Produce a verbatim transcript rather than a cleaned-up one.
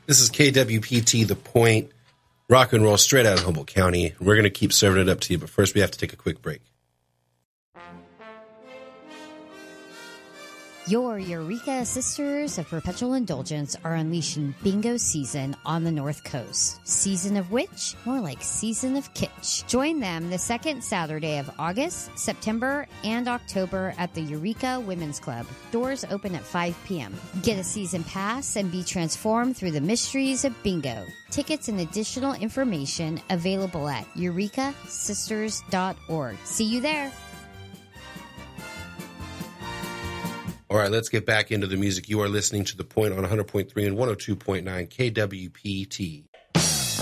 This is K W P T, The Point, rock and roll straight out of Humboldt County. We're going to keep serving it up to you, but first we have to take a quick break. Your Eureka Sisters of Perpetual Indulgence are unleashing bingo season on the North Coast. Season of which? More like season of kitsch. Join them the second Saturday of August, September, and October at the Eureka Women's Club. Doors open at five p.m. Get a season pass and be transformed through the mysteries of bingo. Tickets and additional information available at eureka sisters dot org. See you there. All right, let's get back into the music. You are listening to The Point on one hundred point three and one oh two point nine K W P T.